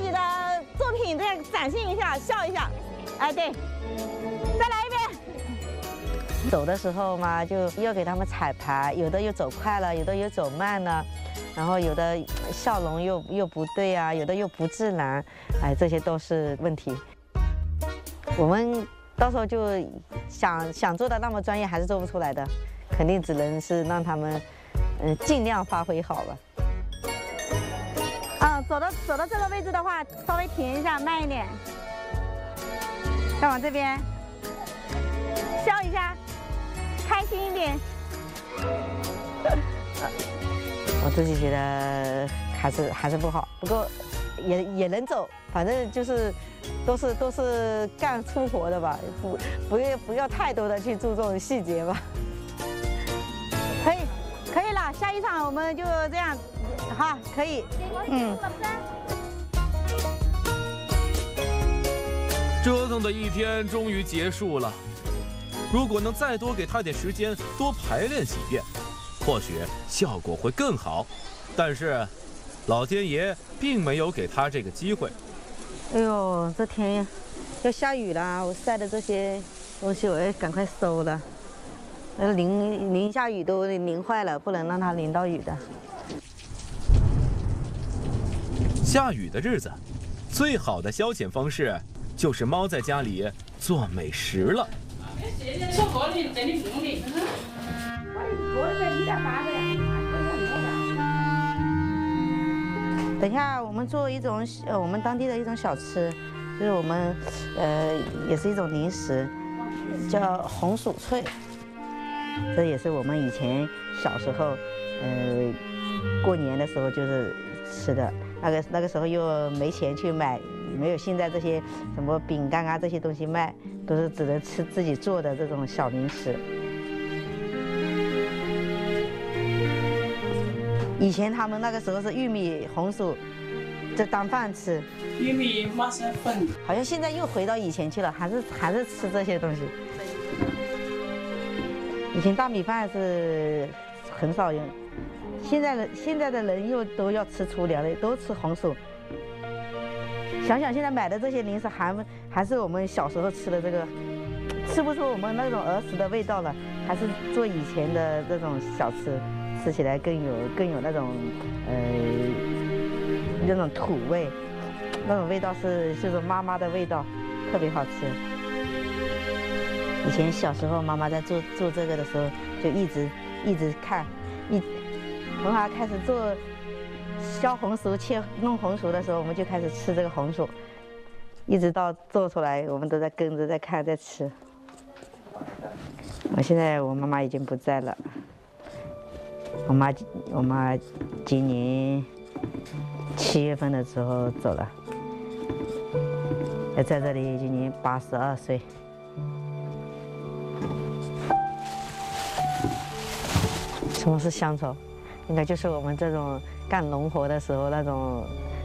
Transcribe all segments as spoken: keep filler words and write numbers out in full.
己的作品这样展现一下，笑一下。哎，对，再来一遍。走的时候嘛，就要给他们彩排，有的又走快了，有的又走慢了，然后有的笑容又又不对啊，有的又不自然，哎，这些都是问题。我们到时候就想想做的那么专业，还是做不出来的，肯定只能是让他们，嗯，尽量发挥好吧。啊，走到走到这个位置的话，稍微停一下，慢一点，再往这边，笑一下，开心一点。我自己觉得还是还是不好，不过也也能走，反正就是都是都是干粗活的吧，不不要不要太多的去注重细节吧。可以可以了，下一场我们就这样，好，可以，嗯。 折腾的一天终于结束了，如果能再多给他点时间，多排练几遍，或许效果会更好。但是，老天爷并没有给他这个机会。 哎呦，这天要下雨了，我晒的这些东西我要赶快收了。那淋淋下雨都淋坏了，不能让它淋到雨的。 下雨的日子，最好的消遣方式就是猫在家里做美食了。等一下，我们做一种呃我们当地的一种小吃，就是我们呃也是一种零食，叫红薯脆。这也是我们以前小时候，呃过年的时候就是吃的。那个那个时候又没钱去买，没有现在这些什么饼干啊这些东西卖，都是只能吃自己做的这种小零食。以前他们那个时候是玉米红薯，这当饭吃。 玉米花生粉。 好像现在又回到以前去了，还是还是吃这些东西。以前大米饭是很少用。现在的现在的人又都要吃粗粮的，都吃红薯。想想现在买的这些零食还还是我们小时候吃的这个，吃不出我们那种儿时的味道了，还是做以前的这种小吃，吃起来更有更有那种呃那种土味，那种味道是就是妈妈的味道，特别好吃。以前小时候妈妈在做做这个的时候，就一直一直看，一。从她开始做削红薯、切弄红薯的时候，我们就开始吃这个红薯，一直到做出来，我们都在跟着在看在吃。我现在我妈妈已经不在了，我妈我妈今年七月份的时候走了，也在这里今年八十二岁。什么是乡愁？应该就是我们这种干农活的时候那种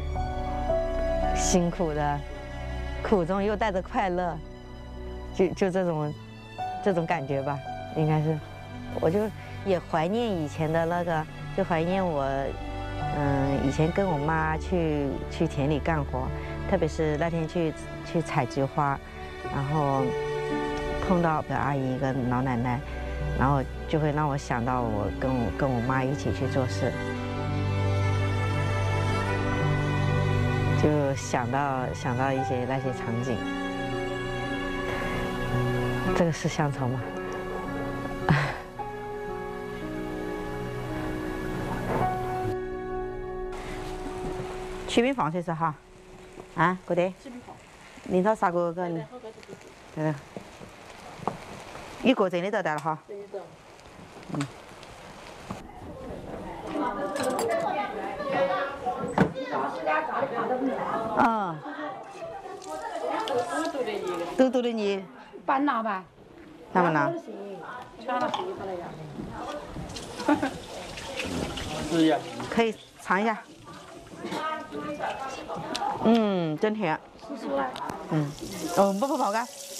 辛苦的，苦中又带着快乐，就就这种这种感觉吧，应该是。我就也怀念以前的那个，就怀念我，嗯，以前跟我妈去去田里干活，特别是那天去去采菊花，然后碰到表阿姨一个老奶奶。然后就会让我想到我跟我跟我妈一起去做事，就想到想到一些那些场景。这个是乡愁吗？去病房去是哈？啊，嗰啲？年頭殺過個，係啦。一個整呢度得啦哈。嗯。嗯。都都的你。 搬拿吧。 拿不拿？ 是呀。 可以尝一下。嗯，真甜。嗯。哦，不不跑干。